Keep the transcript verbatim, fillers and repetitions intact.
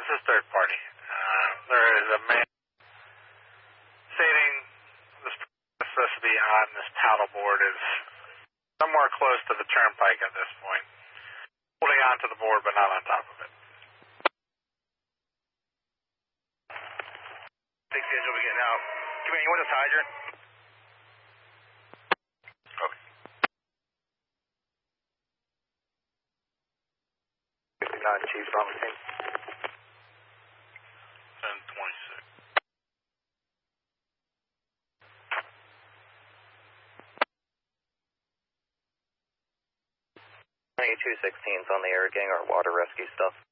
is third party. Uh, there is a man stating this is supposed to be on this paddle board is somewhere close to the turnpike at this point. Holding on to the board but not on top of it. Six schedule we getting out. Come here, you want this hydrant? Okay. fifty-nine, Chief, on the scene. ten twenty-six. twenty-two sixteen's on the air, getting our water rescue stuff.